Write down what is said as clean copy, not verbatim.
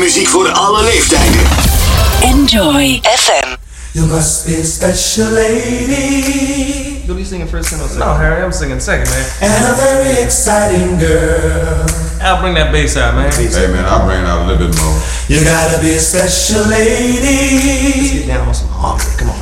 muziek voor alle leeftijden. Enjoy FM. You must be a special lady. You'll be singing first and I'll sing. No, Harry, I'm singing second, man. And a very exciting girl. I'll bring that bass out, man. Hey man, I'll bring it out a little bit more. You gotta be a special lady. Let's get down on some harmony. Come on.